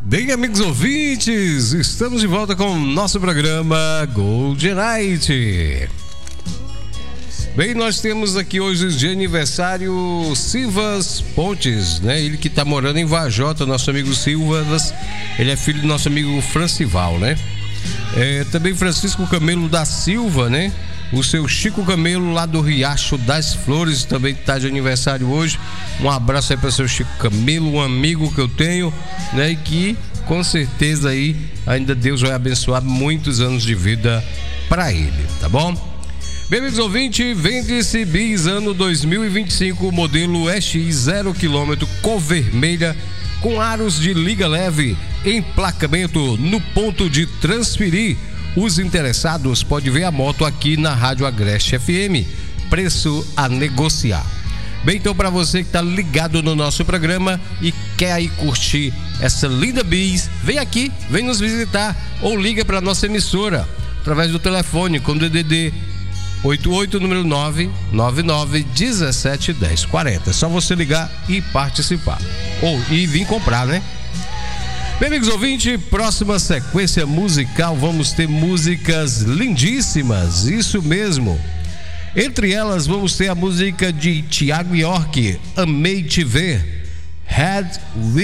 Bem, amigos ouvintes, estamos de volta com o nosso programa Golden Night. Bem, nós temos aqui hoje de aniversário Silvas Pontes, né? Ele que tá morando em Vajota, nosso amigo Silvas. Ele é filho do nosso amigo Francival, né? Também Francisco Camelo da Silva, né? O seu Chico Camelo lá do Riacho das Flores também está de aniversário hoje. Um abraço aí para o seu Chico Camelo, um amigo que eu tenho, né? E que com certeza aí ainda Deus vai abençoar muitos anos de vida para ele, tá bom? Bem, amigos ouvintes, vende-se Bis ano 2025, modelo EX 0 km, cor vermelha, com aros de liga leve, emplacamento no ponto de transferir. Os interessados podem ver a moto aqui na Rádio Agreste FM. Preço a negociar. Bem, então para você que está ligado no nosso programa e quer aí curtir essa linda Bis, vem aqui, vem nos visitar ou liga para nossa emissora através do telefone com DDD 88 número 999 17 10 40. É só você ligar e participar e vir comprar, né? Bem, amigos ouvintes, próxima sequência musical, vamos ter músicas lindíssimas, isso mesmo. Entre elas, vamos ter a música de Thiago York, Amei Te Ver, Had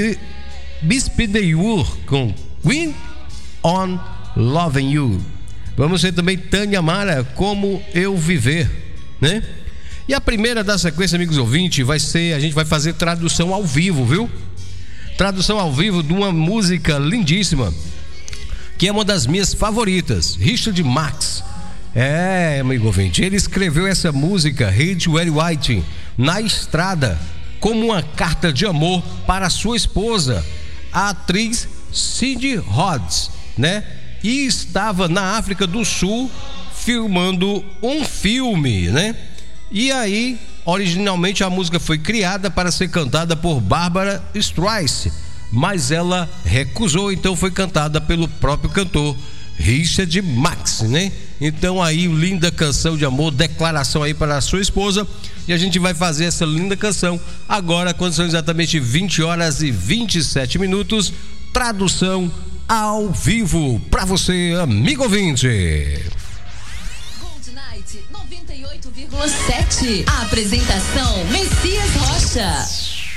Bispideyur, com Queen on Loving You. Vamos ter também Tânia Mara, Como Eu Viver, né? E a primeira da sequência, amigos ouvintes, a gente vai fazer tradução ao vivo, viu? Tradução ao vivo de uma música lindíssima, que é uma das minhas favoritas, Richard Marx. Amigo ouvinte, ele escreveu essa música, Hate Very White, na estrada, como uma carta de amor para sua esposa, a atriz Cindy Rhodes, né? E estava na África do Sul filmando um filme, né? E aí, originalmente a música foi criada para ser cantada por Barbara Streisand, mas ela recusou, então foi cantada pelo próprio cantor Richard Marx, né? Então aí, linda canção de amor, declaração aí para a sua esposa, e a gente vai fazer essa linda canção agora, quando são exatamente 20 horas e 27 minutos, tradução ao vivo para você, amigo ouvinte. 98,7. A apresentação Messias Rocha.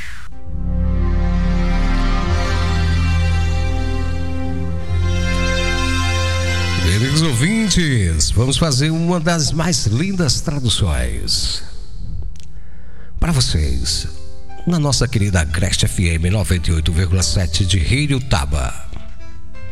Bem, amigos ouvintes, vamos fazer uma das mais lindas traduções para vocês na nossa querida Agreste FM 98,7 de Rio Taba.